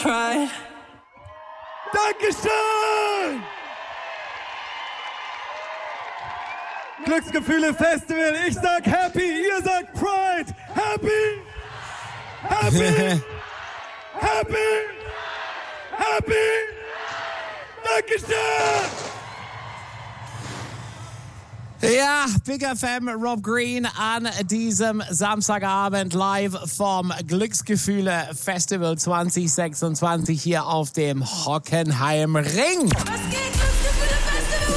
Pride. Dankeschön! Glücksgefühle Festival, ich sag Happy, ihr sagt Pride! Happy! Happy! Happy! Happy! Dankeschön! Ja, Big FM, Rob Green an diesem Samstagabend live vom Glücksgefühle Festival 2026 hier auf dem Hockenheim Ring. Was geht, Glücksgefühle Festival,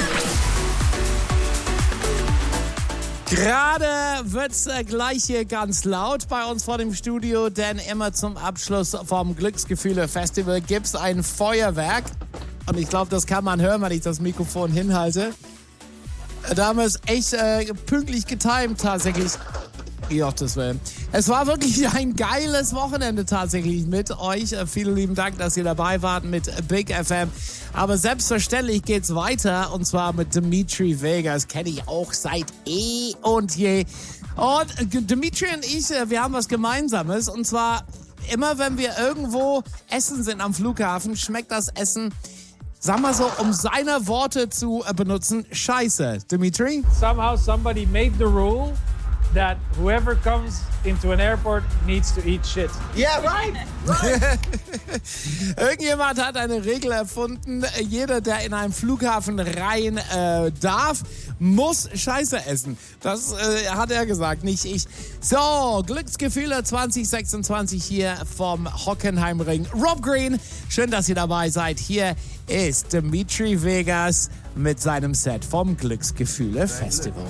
what's up? Gerade wird's gleich hier ganz laut bei uns vor dem Studio, denn immer zum Abschluss vom Glücksgefühle Festival gibt's ein Feuerwerk. Und ich glaube, das kann man hören, wenn ich das Mikrofon hinhalte. Da haben wir es echt pünktlich getimt tatsächlich. Gottes Willen. Es war wirklich ein geiles Wochenende tatsächlich mit euch. Vielen lieben Dank, dass ihr dabei wart mit Big FM. Aber selbstverständlich geht's weiter und zwar mit Dimitri Vegas. Kenne ich auch seit eh und je. Und Dimitri und ich, wir haben was Gemeinsames. Und zwar immer, wenn wir irgendwo essen sind am Flughafen, schmeckt das Essen, sag mal so, um seine Worte zu benutzen, scheiße. Dimitri? Somehow somebody made the rule that whoever comes into an airport needs to eat shit. Yeah, right! Irgendjemand hat eine Regel erfunden. Jeder, der in einen Flughafen rein darf, muss Scheiße essen. Das hat er gesagt, nicht ich. So, Glücksgefühle 2026 hier vom Hockenheimring. Rob Green, schön, dass ihr dabei seid. Hier ist Dimitri Vegas mit seinem Set vom Glücksgefühle Festival.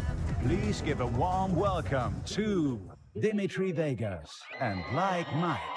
Please give a warm welcome to Dimitri Vegas and Like Mike.